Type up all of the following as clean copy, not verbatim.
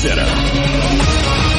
Center.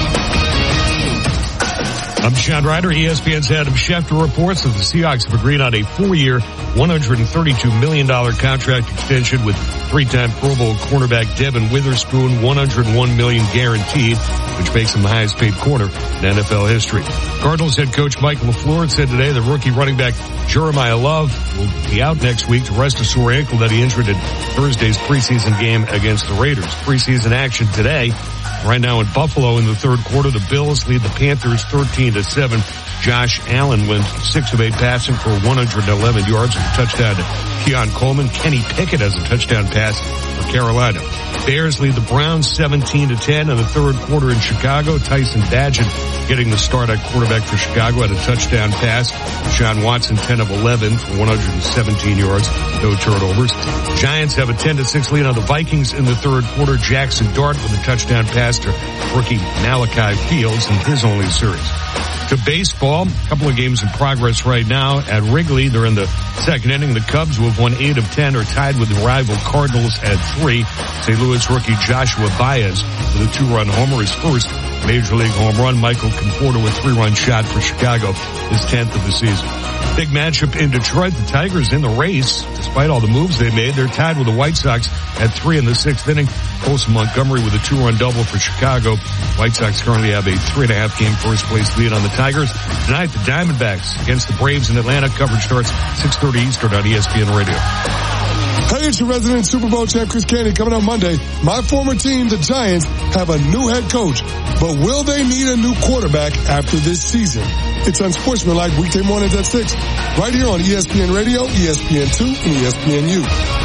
I'm Sean Ryder. ESPN's Adam Schefter reports that the Seahawks have agreed on a 4-year, $132 million contract extension with three-time Pro Bowl cornerback Devin Witherspoon, $101 million guaranteed, which makes him the highest paid corner in NFL history. Cardinals head coach Mike LaFleur said today the rookie running back Jeremiah Love will be out next week to rest a sore ankle that he injured in Thursday's preseason game against the Raiders. Preseason action today. Right now in Buffalo in the third quarter, the Bills lead the Panthers 13-7. Josh Allen went 6 of 8 passing for 111 yards and a touchdown to Keon Coleman. Kenny Pickett has a touchdown pass for Carolina. Bears lead the Browns 17-10 in the third quarter in Chicago. Tyson Bagent getting the start at quarterback for Chicago, had a touchdown pass. Deshaun Watson 10 of 11 for 117 yards, no turnovers. Giants have a 10-6 lead on the Vikings in the third quarter. Jackson Dart with a touchdown pass to rookie Malachi Fields in his only series. To baseball, a couple of games in progress right now at Wrigley. They're in the second inning. The Cubs, who have won 8 of 10, are tied with the rival Cardinals at 3. St. Louis rookie Joshua Baez with a 2-run homer, his first Major League home run. Michael Conforto with a 3-run shot for Chicago, his 10th of the season. Big matchup in Detroit. The Tigers in the race. Despite all the moves they made, they're tied with the White Sox at 3 in the 6th inning. Colson Montgomery with a 2-run double for Chicago. White Sox currently have a 3.5 game first place lead on the Tigers. Tonight, the Diamondbacks against the Braves in Atlanta. Coverage starts 6:30 Eastern on ESPN Radio. Hey, it's your resident Super Bowl champ, Chris Candy, coming on Monday. My former team, the Giants, have a new head coach, but will they need a new quarterback after this season? It's Unsportsmanlike weekday mornings at 6, right here on ESPN Radio, ESPN2, and ESPNU.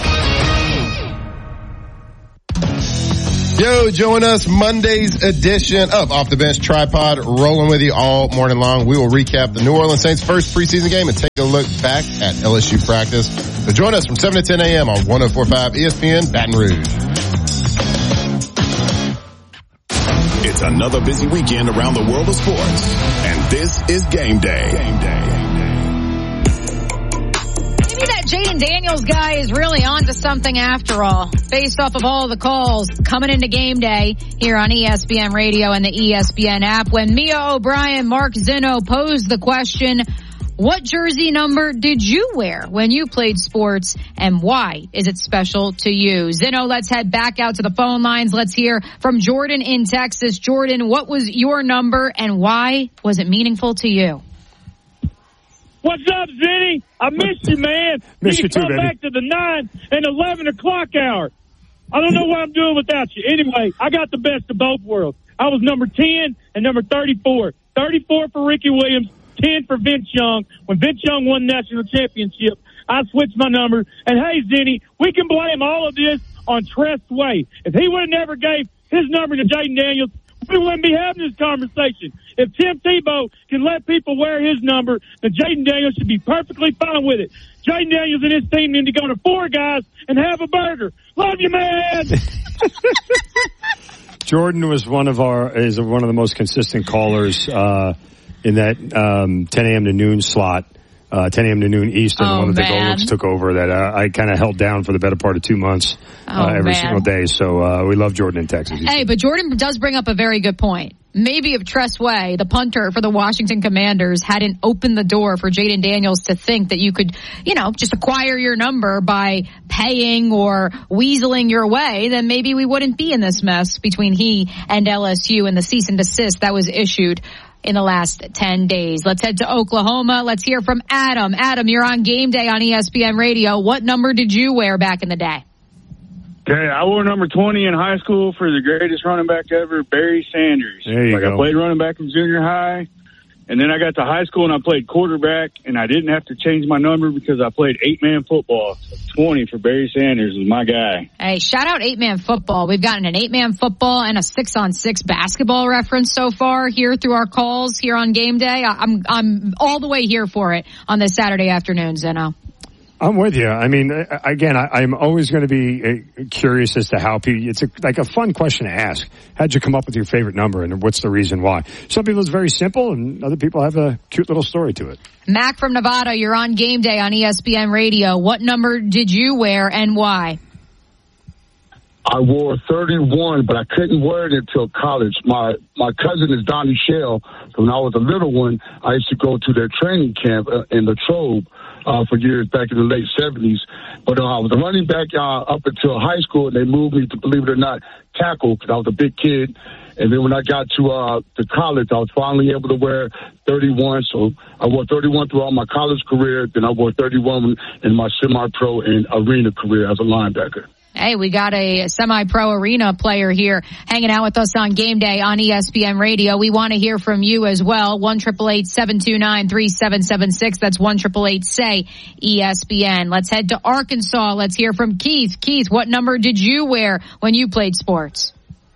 Yo, join us Monday's edition of Off the Bench Tripod, rolling with you all morning long. We will recap the New Orleans Saints' first preseason game and take a look back at LSU practice. So join us from 7 to 10 a.m. on 104.5 ESPN Baton Rouge. It's another busy weekend around the world of sports, and this is Game Day. Game Day. That Jaden Daniels guy is really onto something after all, based off of all the calls coming into Game Day here on ESPN Radio and the ESPN app. When Mia O'Brien, Mark Zinno posed the question, what jersey number did you wear when you played sports, and why is it special to you? Zinno, let's head back out to the phone lines. Let's hear from Jordan in Texas. Jordan, what was your number, and why was it meaningful to you? What's up, Zinny? I missed you, man. Miss you too, come baby. Back to the 9 and 11 o'clock hour. I don't know what I'm doing without you. Anyway, I got the best of both worlds. I was number 10 and number 34. 34 for Ricky Williams, 10 for Vince Young. When Vince Young won the national championship, I switched my number. And hey, Zinny, we can blame all of this on Tress Way. If he would have never gave his number to Jaden Daniels, we wouldn't be having this conversation. If Tim Tebow can let people wear his number, then Jaden Daniels should be perfectly fine with it. Jaden Daniels and his team need to go to 4 guys and have a burger. Love you, man. Jordan was one of the most consistent callers in that 10 a.m. to noon slot. 10 a.m. to noon Eastern, the one that the Golux took over that I kind of held down for the better part of 2 months every single day. So we love Jordan in Texas. Hey, but Jordan does bring up a very good point. Maybe if Tress Way, the punter for the Washington Commanders, hadn't opened the door for Jaden Daniels to think that you could, just acquire your number by paying or weaseling your way, then maybe we wouldn't be in this mess between he and LSU and the cease and desist that was issued in the last 10 days. Let's head to Oklahoma. Let's hear from Adam. Adam, you're on Game Day on ESPN Radio. What number did you wear back in the day? Okay, I wore number 20 in high school for the greatest running back ever, Barry Sanders. There you go. I played running back in junior high, and then I got to high school and I played quarterback, and I didn't have to change my number because I played 8-man football. So 20 for Barry Sanders was my guy. Hey, shout out 8-man football. We've gotten an 8-man football and a 6-on-6 basketball reference so far here through our calls here on Game Day. I'm all the way here for it on this Saturday afternoon, Zeno. I'm with you. I mean, again, I'm always going to be curious as to how people, it's like a fun question to ask. How'd you come up with your favorite number and what's the reason why? Some people it's very simple and other people have a cute little story to it. Mac from Nevada, you're on Game Day on ESPN Radio. What number did you wear and why? I wore 31, but I couldn't wear it until college. My cousin is Donnie Shell. So when I was a little one, I used to go to their training camp in Latrobe for years back in the late 70s. But I was a running back up until high school, and they moved me to, believe it or not, tackle because I was a big kid. And then when I got to college, I was finally able to wear 31. So I wore 31 throughout my college career. Then I wore 31 in my semi-pro and arena career as a linebacker. Hey, we got a semi-pro arena player here hanging out with us on Game Day on ESPN Radio. We want to hear from you as well. 1-888-729-3776. That's 1-888-SAY-ESPN. Let's head to Arkansas. Let's hear from Keith. Keith, what number did you wear when you played sports?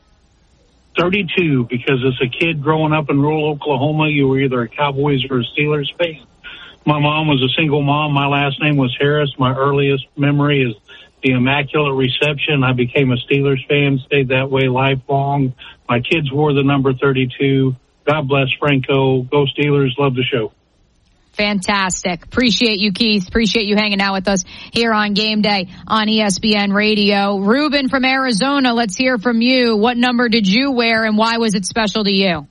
32, because as a kid growing up in rural Oklahoma, you were either a Cowboys or a Steelers fan. My mom was a single mom. My last name was Harris. My earliest memory is the Immaculate Reception. I became a Steelers fan, stayed that way lifelong. My kids wore the number 32. God bless Franco. Go Steelers. Love the show. Fantastic. Appreciate you, Keith. Appreciate you hanging out with us here on Game Day on ESPN Radio. Ruben from Arizona, let's hear from you. What number did you wear and why was it special to you?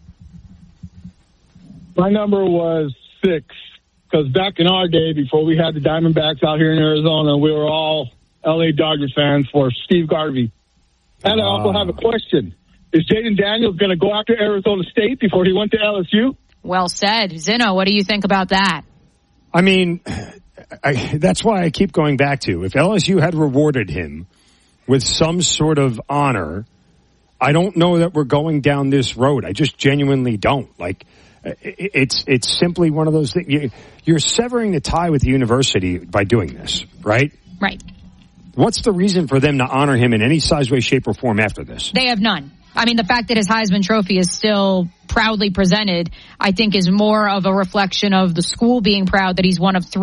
My number was 6, because back in our day, before we had the Diamondbacks out here in Arizona, we were all L.A. Dodger fans for Steve Garvey. And I also have a question. Is Jaden Daniels going to go after Arizona State before he went to LSU? Well said. Zeno, what do you think about that? I mean, that's why I keep going back to, if LSU had rewarded him with some sort of honor, I don't know that we're going down this road. I just genuinely don't. Like, it's simply one of those things. You're severing the tie with the university by doing this, right? Right. What's the reason for them to honor him in any size, way, shape, or form after this? They have none. I mean, the fact that his Heisman Trophy is still proudly presented, I think, is more of a reflection of the school being proud that he's one of 3